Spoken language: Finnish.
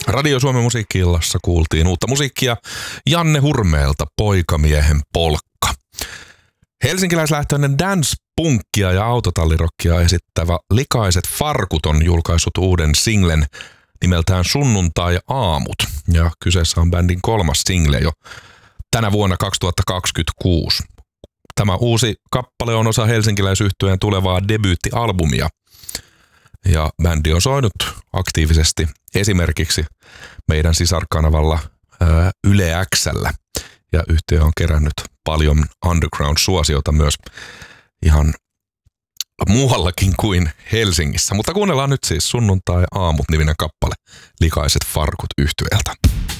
Radio Suomen musiikki-illassa kuultiin uutta musiikkia Janne Hurmeelta, Poikamiehen polkka. Helsinkiläislähtöinen dance-punkkia ja autotallirokkia esittävä Likaiset farkut on julkaissut uuden singlen nimeltään Sunnuntai-aamut. Ja kyseessä on bändin 3. single jo tänä vuonna 2026. Tämä uusi kappale on osa helsinkiläisyhtyeen tulevaa debyyttialbumia. Ja bändi on soinut aktiivisesti esimerkiksi meidän sisarkanavalla Yle X:llä. Ja yhtiö on kerännyt paljon underground-suosiota myös ihan muuallakin kuin Helsingissä. Mutta kuunnellaan nyt siis Sunnuntai-aamut -niminen kappale Likaiset farkut -yhtyeeltä.